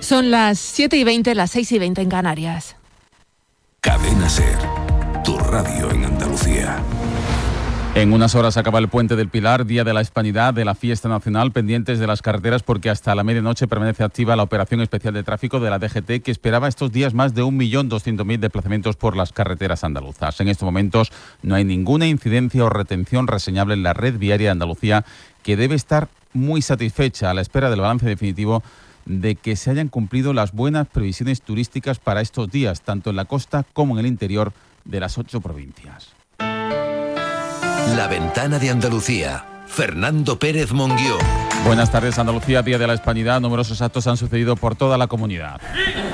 Son las 7:20, las 6:20 en Canarias. Cadena SER, tu radio en Andalucía. En unas horas acaba el Puente del Pilar, Día de la Hispanidad, de la Fiesta Nacional, pendientes de las carreteras porque hasta la medianoche permanece activa la operación especial de tráfico de la DGT, que esperaba estos días más de 1.200.000 desplazamientos por las carreteras andaluzas. En estos momentos no hay ninguna incidencia o retención reseñable en la red viaria de Andalucía, que debe estar muy satisfecha a la espera del balance definitivo de que se hayan cumplido las buenas previsiones turísticas para estos días, tanto en la costa como en el interior de las 8 provincias. La Ventana de Andalucía. Fernando Pérez Monguió. Buenas tardes, Andalucía, Día de la Hispanidad. Numerosos actos han sucedido por toda la comunidad.